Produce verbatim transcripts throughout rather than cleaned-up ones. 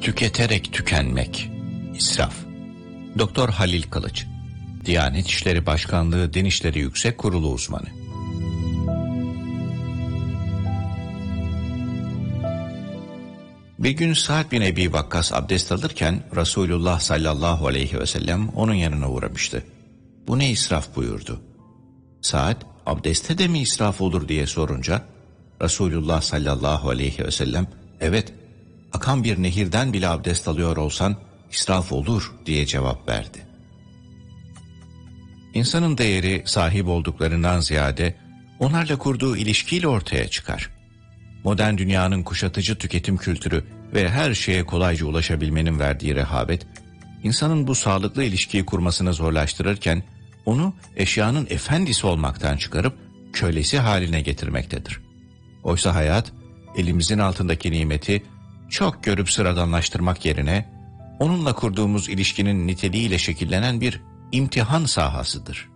Tüketerek tükenmek, israf. Doktor Halil Kılıç, Diyanet İşleri Başkanlığı Din İşleri Yüksek Kurulu uzmanı. Bir gün Sa'd bin Ebi Vakkas abdest alırken Resulullah sallallahu aleyhi ve sellem onun yanına uğramıştı. Bu ne israf buyurdu. Sa'd, abdestte de mi israf olur diye sorunca Resulullah sallallahu aleyhi ve sellem, evet, akan bir nehirden bile abdest alıyor olsan israf olur diye cevap verdi. İnsanın değeri sahip olduklarından ziyade onlarla kurduğu ilişkiyle ortaya çıkar. Modern dünyanın kuşatıcı tüketim kültürü ve her şeye kolayca ulaşabilmenin verdiği rehavet, insanın bu sağlıklı ilişkiyi kurmasını zorlaştırırken onu eşyanın efendisi olmaktan çıkarıp kölesi haline getirmektedir. Oysa hayat, elimizin altındaki nimeti çok görüp sıradanlaştırmak yerine onunla kurduğumuz ilişkinin niteliğiyle şekillenen bir imtihan sahasıdır.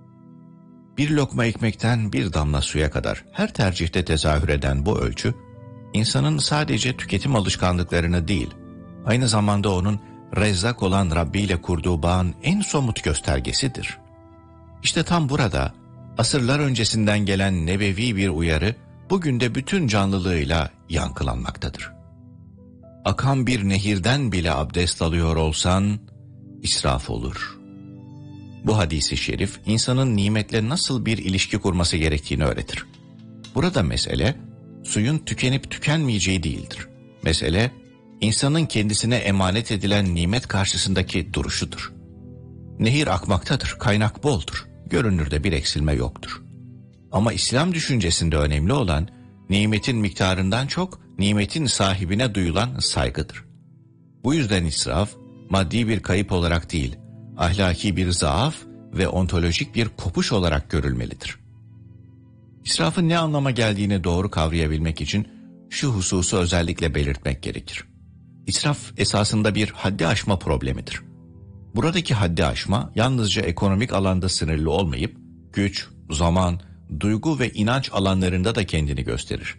Bir lokma ekmekten bir damla suya kadar her tercihte tezahür eden bu ölçü, insanın sadece tüketim alışkanlıklarını değil, aynı zamanda onun Rezzak olan Rabbi ile kurduğu bağın en somut göstergesidir. İşte tam burada asırlar öncesinden gelen nebevi bir uyarı bugün de bütün canlılığıyla yankılanmaktadır. Akan bir nehirden bile abdest alıyor olsan israf olur. Bu hadisi şerif insanın nimetle nasıl bir ilişki kurması gerektiğini öğretir. Burada mesele suyun tükenip tükenmeyeceği değildir. Mesele insanın kendisine emanet edilen nimet karşısındaki duruşudur. Nehir akmaktadır, kaynak boldur, görünürde bir eksilme yoktur. Ama İslam düşüncesinde önemli olan nimetin miktarından çok nimetin sahibine duyulan saygıdır. Bu yüzden israf maddi bir kayıp olarak değil, ahlaki bir zaaf ve ontolojik bir kopuş olarak görülmelidir. İsrafın ne anlama geldiğini doğru kavrayabilmek için şu hususu özellikle belirtmek gerekir. İsraf esasında bir haddi aşma problemidir. Buradaki haddi aşma yalnızca ekonomik alanda sınırlı olmayıp güç, zaman, duygu ve inanç alanlarında da kendini gösterir.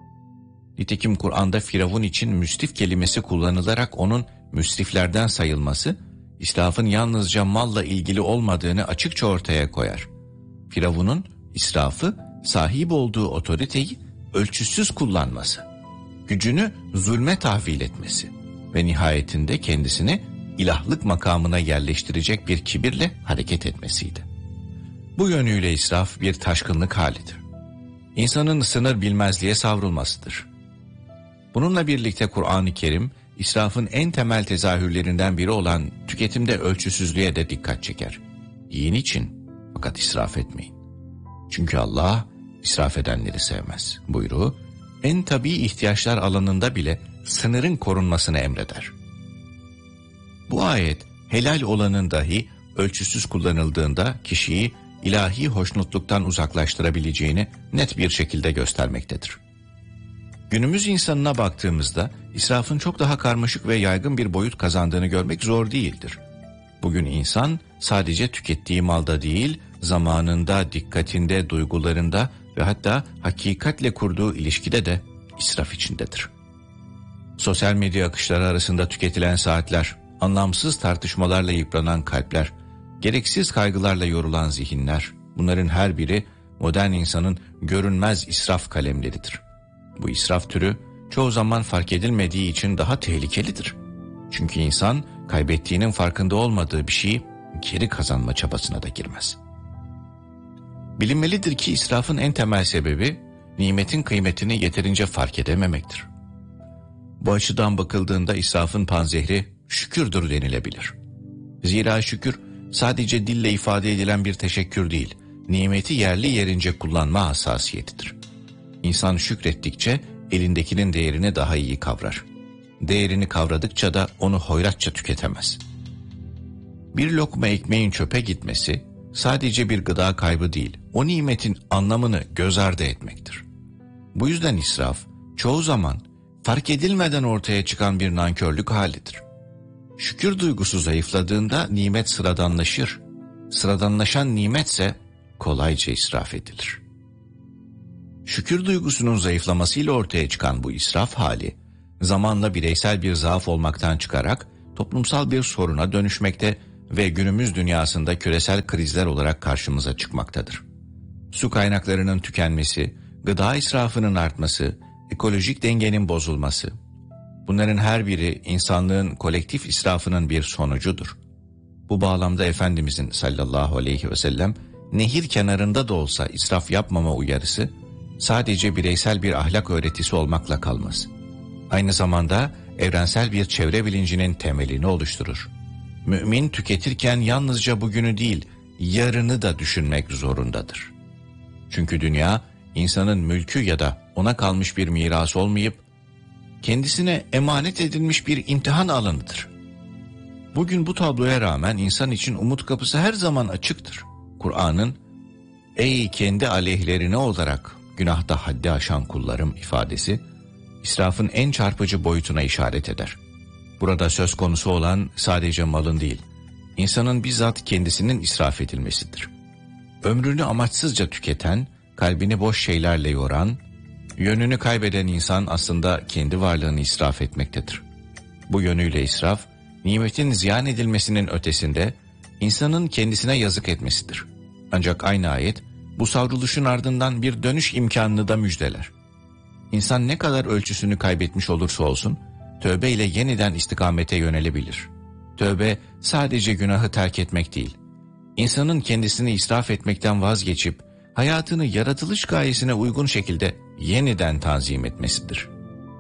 Nitekim Kur'an'da Firavun için müsrif kelimesi kullanılarak onun müsriflerden sayılması, israfın yalnızca malla ilgili olmadığını açıkça ortaya koyar. Firavun'un israfı, sahip olduğu otoriteyi ölçüsüz kullanması, gücünü zulme tahvil etmesi ve nihayetinde kendisini ilahlık makamına yerleştirecek bir kibirle hareket etmesiydi. Bu yönüyle israf bir taşkınlık halidir. İnsanın sınır bilmezliğe savrulmasıdır. Bununla birlikte Kur'an-ı Kerim, israfın en temel tezahürlerinden biri olan tüketimde ölçüsüzlüğe de dikkat çeker. Yiyin için fakat israf etmeyin. Çünkü Allah israf edenleri sevmez buyruğu, en tabii ihtiyaçlar alanında bile sınırın korunmasını emreder. Bu ayet, helal olanın dahi ölçüsüz kullanıldığında kişiyi ilahi hoşnutluktan uzaklaştırabileceğini net bir şekilde göstermektedir. Günümüz insanına baktığımızda israfın çok daha karmaşık ve yaygın bir boyut kazandığını görmek zor değildir. Bugün insan sadece tükettiği malda değil, zamanında, dikkatinde, duygularında ve hatta hakikatle kurduğu ilişkide de israf içindedir. Sosyal medya akışları arasında tüketilen saatler, anlamsız tartışmalarla yıpranan kalpler, gereksiz kaygılarla yorulan zihinler, bunların her biri modern insanın görünmez israf kalemleridir. Bu israf türü çoğu zaman fark edilmediği için daha tehlikelidir. Çünkü insan kaybettiğinin farkında olmadığı bir şeyi geri kazanma çabasına da girmez. Bilinmelidir ki israfın en temel sebebi nimetin kıymetini yeterince fark edememektir. Bu açıdan bakıldığında israfın panzehri şükürdür denilebilir. Zira şükür sadece dille ifade edilen bir teşekkür değil, nimeti yerli yerince kullanma hassasiyetidir. İnsan şükrettikçe elindekinin değerini daha iyi kavrar. Değerini kavradıkça da onu hoyratça tüketemez. Bir lokma ekmeğin çöpe gitmesi sadece bir gıda kaybı değil, o nimetin anlamını göz ardı etmektir. Bu yüzden israf çoğu zaman fark edilmeden ortaya çıkan bir nankörlük halidir. Şükür duygusu zayıfladığında nimet sıradanlaşır. Sıradanlaşan nimetse kolayca israf edilir. Şükür duygusunun zayıflamasıyla ortaya çıkan bu israf hali, zamanla bireysel bir zaaf olmaktan çıkarak toplumsal bir soruna dönüşmekte ve günümüz dünyasında küresel krizler olarak karşımıza çıkmaktadır. Su kaynaklarının tükenmesi, gıda israfının artması, ekolojik dengenin bozulması, bunların her biri insanlığın kolektif israfının bir sonucudur. Bu bağlamda Efendimizin sallallahu aleyhi ve sellem nehir kenarında da olsa israf yapmama uyarısı sadece bireysel bir ahlak öğretisi olmakla kalmaz. Aynı zamanda evrensel bir çevre bilincinin temelini oluşturur. Mümin tüketirken yalnızca bugünü değil, yarını da düşünmek zorundadır. Çünkü dünya, insanın mülkü ya da ona kalmış bir miras olmayıp, kendisine emanet edilmiş bir imtihan alanıdır. Bugün bu tabloya rağmen insan için umut kapısı her zaman açıktır. Kur'an'ın, "Ey kendi aleyhlerine olarak günahta haddi aşan kullarım" ifadesi, israfın en çarpıcı boyutuna işaret eder. Burada söz konusu olan sadece malın değil, insanın bizzat kendisinin israf edilmesidir. Ömrünü amaçsızca tüketen, kalbini boş şeylerle yoran, yönünü kaybeden insan aslında kendi varlığını israf etmektedir. Bu yönüyle israf, nimetin ziyan edilmesinin ötesinde insanın kendisine yazık etmesidir. Ancak aynı ayet bu savruluşun ardından bir dönüş imkanını da müjdeler. İnsan ne kadar ölçüsünü kaybetmiş olursa olsun tövbe ile yeniden istikamete yönelebilir. Tövbe sadece günahı terk etmek değil, insanın kendisini israf etmekten vazgeçip hayatını yaratılış gayesine uygun şekilde yeniden tanzim etmesidir.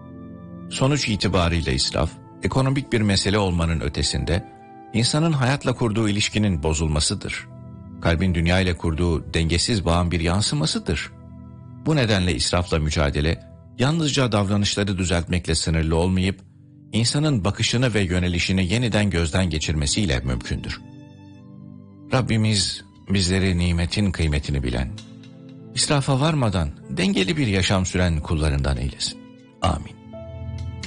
Sonuç itibariyle israf, ekonomik bir mesele olmanın ötesinde insanın hayatla kurduğu ilişkinin bozulmasıdır. Kalbin dünya ile kurduğu dengesiz bağın bir yansımasıdır. Bu nedenle israfla mücadele yalnızca davranışları düzeltmekle sınırlı olmayıp, insanın bakışını ve yönelişini yeniden gözden geçirmesiyle mümkündür. Rabbimiz bizleri nimetin kıymetini bilen, israfa varmadan dengeli bir yaşam süren kullarından eylesin. Amin.